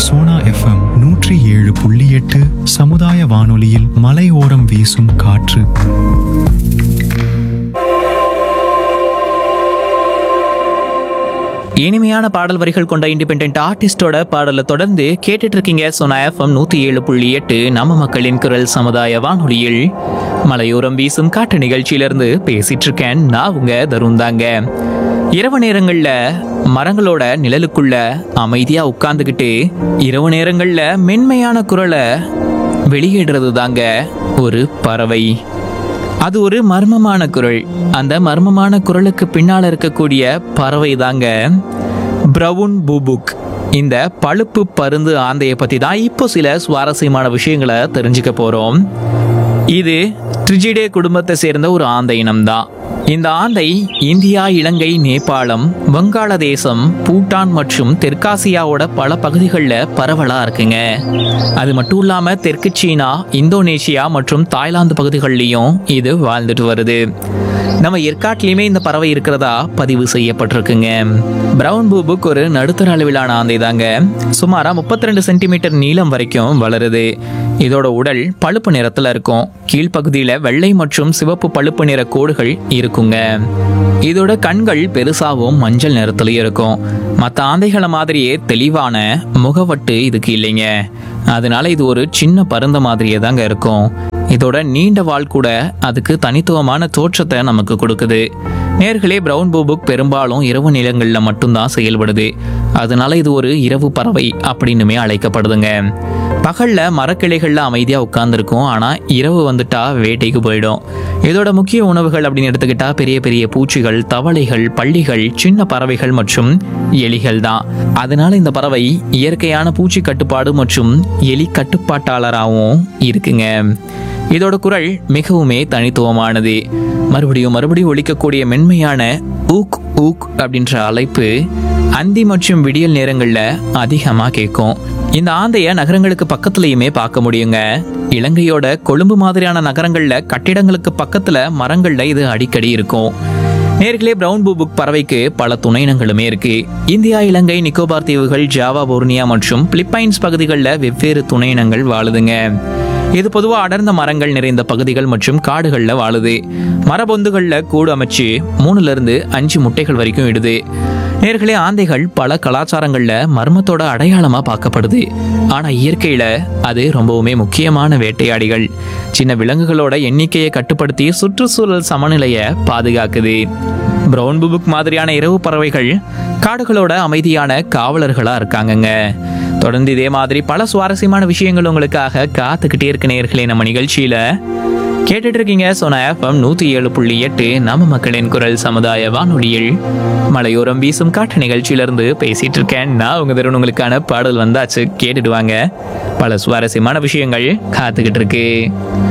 Sona FM 107.8 சமுதாய வானொலியில் மலையோரம் வீசும் காற்று. இனிமையான பாடல் வரிகள் கொண்ட இண்டிபெண்டன்ட் ஆர்டிஸ்டோட பாடலை தொடர்ந்து கேட்டுட்டு இருக்கீங்க சோனா எஃப்எம் 107.8 நம்ம மக்களின் குரல் சமுதாய வானொலியில் மலையோரம் வீசும் காற்று நிகழ்ச்சியிலிருந்து பேசிட்டு இருக்கேன். நான் உங்க தருண் தாங்க. இரவு நேரங்கள்ல மரங்களோட நிழலுக்குள்ள அமைதியா உட்கார்ந்துகிட்டு இரவு நேரங்கள்ல மென்மையான குரலை வெளியிடுறது தாங்க ஒரு பறவை. அது ஒரு மர்மமான குரல். அந்த மர்மமான குரலுக்கு பின்னால இருக்கக்கூடிய பறவை தாங்க பிரவுன் பூபுக். இந்த பழுப்பு பருந்து ஆந்தையை பத்தி தான் இப்போ சில சுவாரஸ்யமான விஷயங்களை தெரிஞ்சுக்க போறோம். இது ட்ரிஜிடே குடும்பத்தை சேர்ந்த ஒரு ஆந்தை இனம்தான். இந்த ஆந்தை இந்தியா, இலங்கை, நேபாளம், வங்காளதேசம், பூட்டான் மற்றும் தெற்காசியாவோட பல பகுதிகளில் பரவலா இருக்குங்க. அது மட்டும் இல்லாம தெற்கு சீனா, இந்தோனேஷியா மற்றும் தாய்லாந்து பகுதிகளிலையும் இது வாழ்ந்துட்டு வருது. நம்ம ஏற்காட்டிலையுமே இந்த பறவை இருக்கிறதா பதிவு செய்யப்பட்டிருக்குங்க. பிரவுன் பூபுக் ஒரு நடுத்தர அளவிலான ஆந்தை தாங்க. சுமாரா 32 சென்டிமீட்டர் நீளம் வரைக்கும் வளருது. இதோட உடல் பழுப்பு நிறத்துல இருக்கும். கீழ்ப்பகுதியில வெள்ளை மற்றும் சிவப்பு பழுப்பு நிற கோடுகள் இருக்குங்க. இதோட கண்கள் பெருசாவும் மஞ்சள் நிறத்துலயும் இருக்கும். மற்ற ஆந்தைகளை மாதிரியே தெளிவான முகவட்டு இதுக்கு இல்லைங்க. அதனால இது ஒரு சின்ன பருந்த மாதிரியே தாங்க இருக்கும். இதோட நீண்ட வால் கூட அதுக்கு தனித்துவமான தோற்றத்தை நமக்கு கொடுக்குது. நேர்களே, பிரவுன் பூபுக் பெரும்பாலும் இரவு நிலங்களில் மட்டும்தான் செயல்படுது. அதனால இது ஒரு இரவு பறவை அப்படின்னுமே அழைக்கப்படுதுங்க. பகல்ல மரக்கிளைகள்ல அமைதியா உட்கார்ந்துருக்கும். ஆனா இரவு வந்துட்டா வேட்டைக்கு போயிடும். இதோட முக்கிய உணவுகள் அப்படின்னு எடுத்துக்கிட்டா பெரிய பெரிய பூச்சிகள், தவளைகள், பள்ளிகள், சின்ன பறவைகள் மற்றும் எலிகள் தான். அதனால இந்த பறவை இயற்கையான பூச்சி கட்டுப்பாடு மற்றும் எலி கட்டுப்பாட்டாளராகவும் இருக்குங்க. இதோட குரல் மிகவுமே தனித்துவமானது. மறுபடியும் ஒலிக்கக்கூடிய மென்மையான ஊக் ஊக் அப்படின்ற அழைப்பு அந்தி மற்றும் விடியல் நேரங்கள்ல அதிகமா கேட்கும். இந்த ஆந்தைய நகரங்களுக்கு பக்கத்துலயுமே பார்க்க முடியுங்க. இலங்கையோட கொழும்பு மாதிரியான நகரங்கள்ல கட்டிடங்களுக்கு பக்கத்துல மரங்கள்ல இது அடிக்கடி இருக்கும். நேர்களே, பிரவுன் பூபுக் பறவைக்கு பல துணையினங்களுமே இருக்கு. இந்தியா, இலங்கை, நிக்கோபார் தீவுகள், ஜாவா, போர்னியா மற்றும் பிலிப்பைன்ஸ் பகுதிகளில் வெவ்வேறு துணையினங்கள் வாழுதுங்க. இது பொதுவாக அடர்ந்த மரங்கள் நிறைந்த பகுதிகள் மற்றும் காடுகளில் வாழுது. மரபொந்துகளில் கூடு அமைச்சு 3 to 5 முட்டைகள் வரைக்கும் இடுது. நேர்களே, ஆந்தைகள் பல கலாச்சாரங்களில் மர்மத்தோட அடையாளமாக பார்க்கப்படுது. ஆனால் இயற்கையில் அது ரொம்பவுமே முக்கியமான வேட்டையாடிகள். சின்ன விலங்குகளோட எண்ணிக்கையை கட்டுப்படுத்தி சுற்றுச்சூழல் சமநிலையை பாதுகாக்குது. பிரவுன் பூபுக் மாதிரியான இரவு பறவைகள் காடுகளோட அமைதியான காவலர்களா இருக்காங்கங்க. தொடர்ந்து இதே மாதிரி பல சுவாரஸ்யமான விஷயங்கள் உங்களுக்காக காத்துக்கிட்டே இருக்க நேர்களே. நம்ம நிகழ்ச்சியில கேட்டுட்டு இருக்கீங்க சோனா எஃப்எம் 107.8 நம்ம மக்களின் குரல் சமுதாய வானொலியில் மலையோரம் வீசும் காற்று நிகழ்ச்சியிலிருந்து பேசிட்டு இருக்கேன். நான் உங்க தருண். உங்களுக்கான பாடல் வந்தாச்சு, கேட்டுட்டு வாங்க. பல சுவாரஸ்யமான விஷயங்கள் காத்துக்கிட்டு இருக்கு.